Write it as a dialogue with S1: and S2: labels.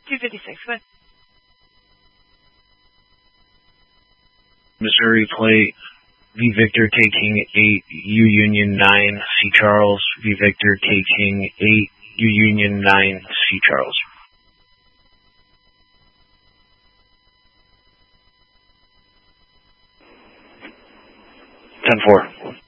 S1: 256, what?
S2: Missouri plate, V Victor taking 8, U Union 9, C Charles, V Victor taking 8, U Union 9, C Charles. 10-4.